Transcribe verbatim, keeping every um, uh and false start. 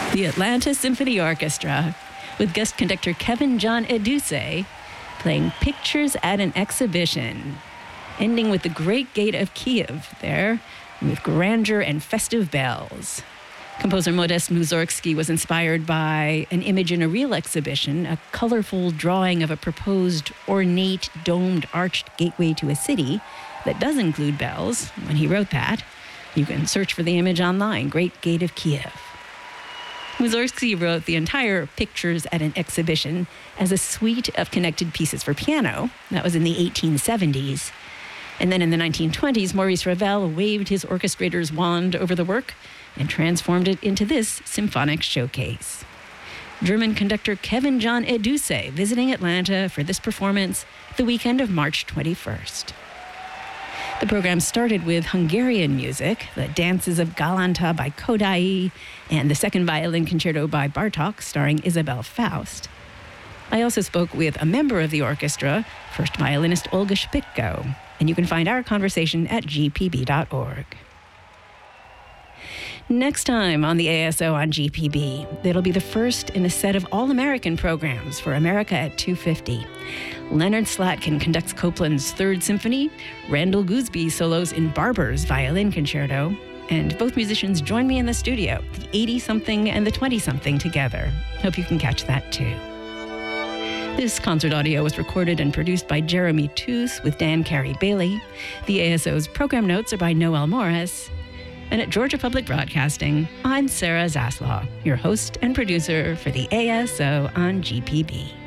The Atlanta Symphony Orchestra, with guest conductor Kevin John Eduse, playing Pictures at an Exhibition, ending with the Great Gate of Kiev there, with grandeur and festive bells. Composer Modest Mussorgsky was inspired by an image in a real exhibition, a colorful drawing of a proposed ornate, domed, arched gateway to a city that does include bells. When he wrote that, you can search for the image online, Great Gate of Kiev. Mussorgsky wrote the entire Pictures at an Exhibition as a suite of connected pieces for piano. That was in the eighteen seventies. And then in the nineteen twenties, Maurice Ravel waved his orchestrator's wand over the work and transformed it into this symphonic showcase. German conductor Kevin John Eduse visiting Atlanta for this performance the weekend of March twenty-first. The program started with Hungarian music, the Dances of Galanta by Kodai, and the Second Violin Concerto by Bartók, starring Isabel Faust. I also spoke with a member of the orchestra, first violinist Olga Shpitko, and you can find our conversation at g p b dot org. Next time on the A S O on G P B, it'll be the first in a set of all-American programs for America at two fifty. Leonard Slatkin conducts Copland's Third Symphony, Randall Gooseby solos in Barber's Violin Concerto, and both musicians join me in the studio, the eighty-something and the twenty-something together. Hope you can catch that too. This concert audio was recorded and produced by Jeremy Toos with Dan Carey Bailey. The A S O's program notes are by Noel Morris. And at Georgia Public Broadcasting, I'm Sarah Zaslaw, your host and producer for the A S O on G P B.